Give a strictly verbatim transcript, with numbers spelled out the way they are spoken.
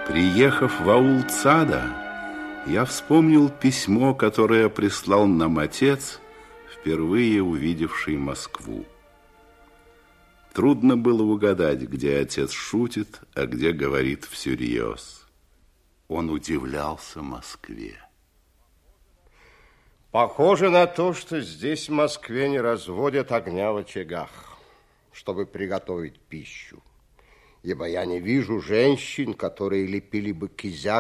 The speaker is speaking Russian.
Приехав в аул Цада, я вспомнил письмо, которое прислал нам отец, впервые увидевший Москву. Трудно было угадать, где отец шутит, а где говорит всерьез. Он удивлялся Москве. Похоже на то, что здесь, в Москве, не разводят огня в очагах, чтобы приготовить пищу. Ибо я не вижу женщин, которые лепили бы кизяк